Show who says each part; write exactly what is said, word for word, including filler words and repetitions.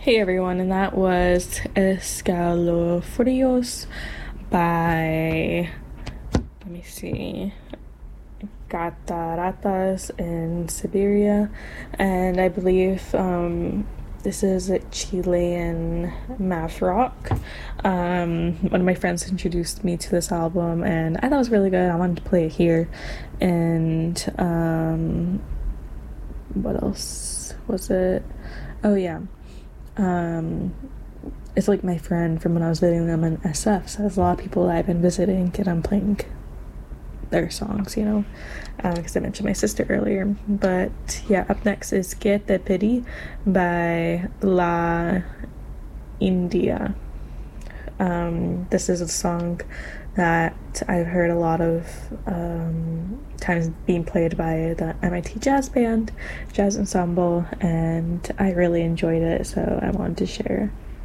Speaker 1: Hey everyone, and that was Escalofrios by, let me see, Cataratas in Siberia, and I believe um, this is a Chilean math rock. Um, one of my friends introduced me to this album, and I thought it was really good. I wanted to play it here, and um, what else was it? Oh yeah. Um, it's like my friend from when I was visiting them in S F. So there's a lot of people that I've been visiting, and I'm playing their songs, you know, because uh, I mentioned my sister earlier. But yeah, up next is Que Te Pedi by La India. Um, this is a song that I've heard a lot of um, times being played by the M I T Jazz Band, Jazz Ensemble, and I really enjoyed it, so I wanted to share.